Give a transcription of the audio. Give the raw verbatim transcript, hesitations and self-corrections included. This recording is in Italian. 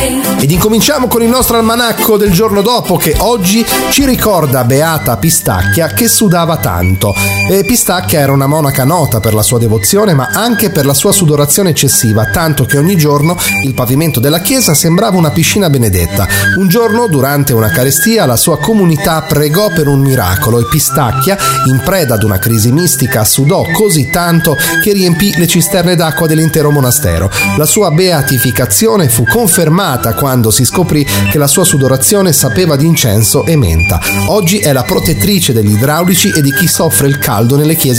Ed incominciamo con il nostro almanacco del giorno dopo, che oggi ci ricorda Beata Pistacchia, che sudava tanto. E Pistacchia era una monaca nota per la sua devozione, ma anche per la sua sudorazione eccessiva, tanto che ogni giorno il pavimento della chiesa sembrava una piscina benedetta. Un giorno, durante una carestia, la sua comunità pregò per un miracolo e Pistacchia, in preda ad una crisi mistica, sudò così tanto che riempì le cisterne d'acqua dell'intero monastero. La sua beatificazione fu confermata quando si scoprì che la sua sudorazione sapeva di incenso e menta. Oggi è la protettrice degli idraulici e di chi soffre il caldo nelle chiese